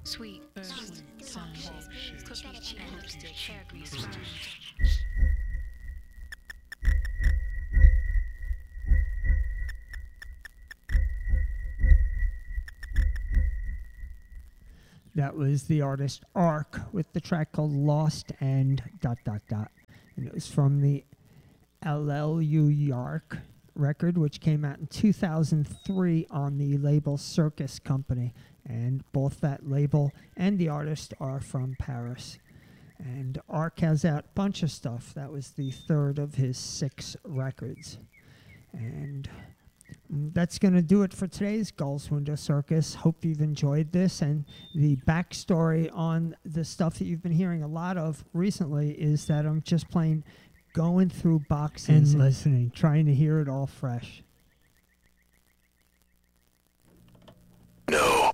Sweet, earthy, sun, cookie, chapstick, hair grease, sponge. That was the artist Ark with the track called Lost and ... And it was from the LLU Yark record, which came out in 2003 on the label Circus Company. And both that label and the artist are from Paris. And Ark has out a bunch of stuff. That was the third of his 6 records. And that's going to do it for today's Gulls Window Circus. Hope you've enjoyed this. And the backstory on the stuff that you've been hearing a lot of recently is that I'm just plain going through boxes and listening, trying to hear it all fresh. No.